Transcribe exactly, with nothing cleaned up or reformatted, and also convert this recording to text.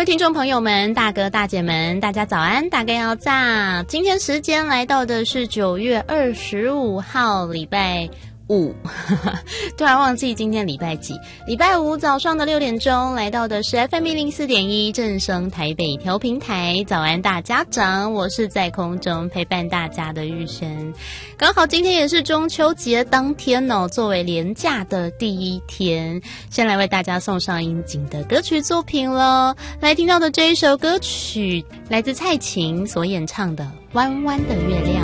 位听众朋友们，大哥大姐们，大家早安，大概要炸。今天时间来到的是九月二十五号，礼拜五，突然忘记今天礼拜几。礼拜五早上的六点钟，来到的是 F M 一零四点一正声台北调频台。早安大家长，我是在空中陪伴大家的玉轩。刚好今天也是中秋节当天哦，作为连假的第一天，先来为大家送上应景的歌曲作品咯。来听到的这一首歌曲，来自蔡琴所演唱的《弯弯的月亮》。